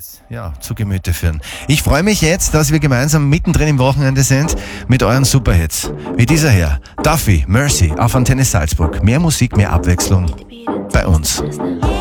ja, zu Gemüte führen. Ich freue mich jetzt, dass wir gemeinsam mittendrin im Wochenende sind mit euren Superhits. Wie dieser hier, Duffy, Mercy auf Antenne Salzburg. Mehr Musik, mehr Abwechslung bei uns.